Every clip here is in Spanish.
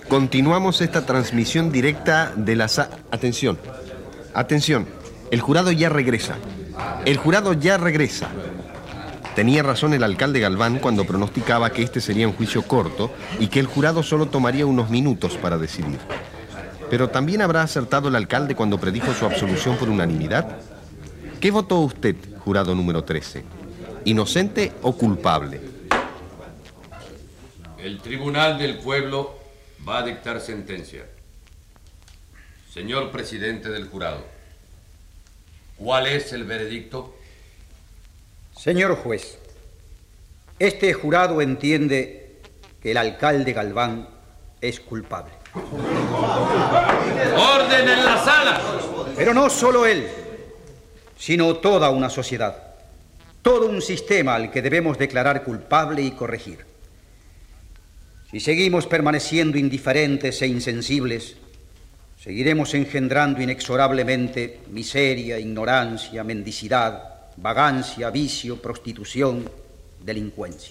Continuamos esta transmisión directa de la Atención, atención, el jurado ya regresa. El jurado ya regresa. Tenía razón el alcalde Galván cuando pronosticaba que este sería un juicio corto y que el jurado solo tomaría unos minutos para decidir. Pero también habrá acertado el alcalde cuando predijo su absolución por unanimidad. ¿Qué votó usted, jurado número 13? ¿Inocente o culpable? El Tribunal del Pueblo va a dictar sentencia. Señor presidente del jurado, ¿cuál es el veredicto? Señor juez, este jurado entiende que el alcalde Galván es culpable. ¡Orden en la sala! Pero no solo él, sino toda una sociedad, todo un sistema al que debemos declarar culpable y corregir. Si seguimos permaneciendo indiferentes e insensibles, seguiremos engendrando inexorablemente miseria, ignorancia, mendicidad, vagancia, vicio, prostitución, delincuencia.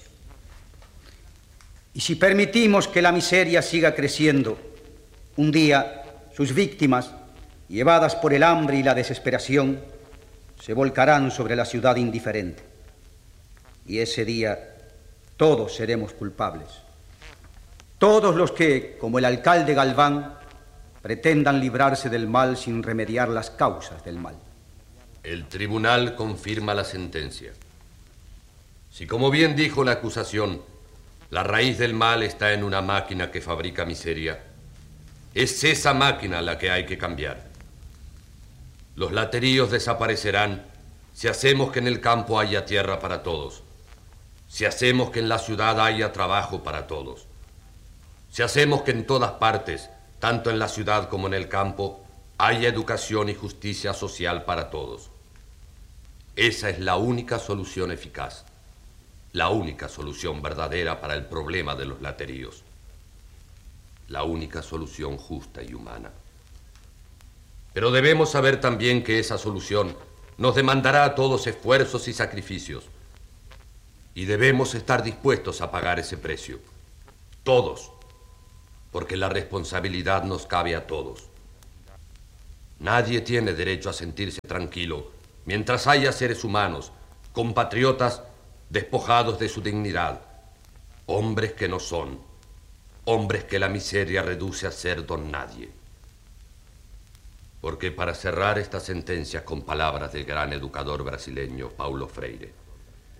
Y si permitimos que la miseria siga creciendo, un día sus víctimas, llevadas por el hambre y la desesperación, se volcarán sobre la ciudad indiferente. Y ese día todos seremos culpables. Todos los que, como el alcalde Galván, pretendan librarse del mal sin remediar las causas del mal. El tribunal confirma la sentencia. Si, como bien dijo la acusación, la raíz del mal está en una máquina que fabrica miseria, es esa máquina la que hay que cambiar. Los lateríos desaparecerán si hacemos que en el campo haya tierra para todos, si hacemos que en la ciudad haya trabajo para todos, si hacemos que en todas partes, tanto en la ciudad como en el campo, haya educación y justicia social para todos. Esa es la única solución eficaz, la única solución verdadera para el problema de los lateríos, la única solución justa y humana. Pero debemos saber también que esa solución nos demandará a todos esfuerzos y sacrificios, y debemos estar dispuestos a pagar ese precio, todos, porque la responsabilidad nos cabe a todos. Nadie tiene derecho a sentirse tranquilo mientras haya seres humanos, compatriotas, despojados de su dignidad, hombres que no son, hombres que la miseria reduce a ser don nadie. Porque para cerrar esta sentencia con palabras del gran educador brasileño Paulo Freire,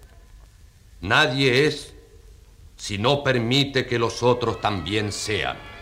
nadie es si no permite que los otros también sean.